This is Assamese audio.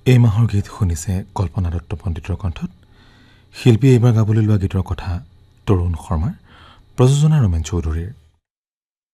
এই মাহৰ গীত শুনিছে কল্পনা দত্ত পণ্ডিতৰ কণ্ঠত। শিল্পী এইবাৰ গাবলৈ লোৱা গীতৰ কথা তৰুণ শৰ্মাৰ, প্ৰযোজনা ৰমেন চৌধুৰীৰ।